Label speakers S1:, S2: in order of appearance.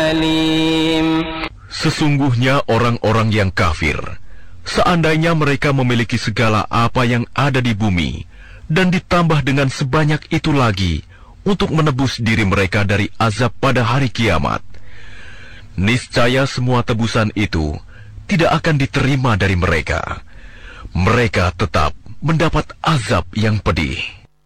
S1: أليم.
S2: Sesungguhnya orang-orang yang kafir, seandainya mereka memiliki segala apa yang ada di bumi, dan ditambah dengan sebanyak itu lagi untuk menebus diri mereka dari azab pada hari kiamat, niscaya semua tebusan itu tidak akan diterima dari mereka. Mereka tetap mendapat azab yang pedih.